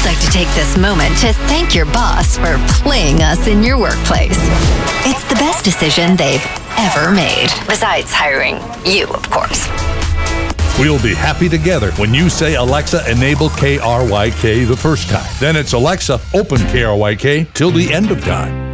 like to take this moment to thank your boss for playing us in your workplace. It's the best decision they've ever made. Besides hiring you, of course. We'll be happy together when you say, Alexa, enable KRYK the first time. Then it's Alexa, open KRYK till the end of time.